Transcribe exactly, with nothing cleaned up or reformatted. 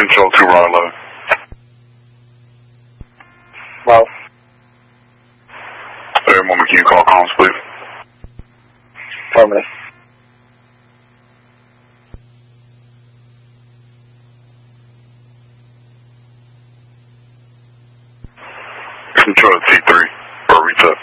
Control two, Ron eleven. Well. Every moment, can you call comms, please? Affirmative. Control T three, for reach up.